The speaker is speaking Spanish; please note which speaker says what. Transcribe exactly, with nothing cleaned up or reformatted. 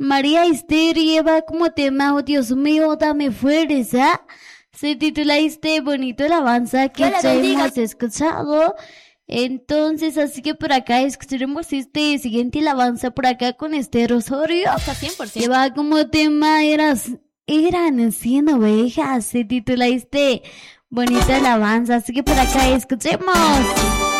Speaker 1: María Esther lleva como tema, oh Dios mío, dame fuerza. Se titula este bonito alabanza que
Speaker 2: Dios la
Speaker 1: ya
Speaker 2: bendiga.
Speaker 1: hemos escuchado. Entonces, así que por acá escucharemos este siguiente alabanza por acá con Esther Osorio.
Speaker 2: Hasta cien por ciento.
Speaker 1: Lleva como tema, eras, eran cien ovejas. Se titula este bonito alabanza. Así que por acá escuchemos.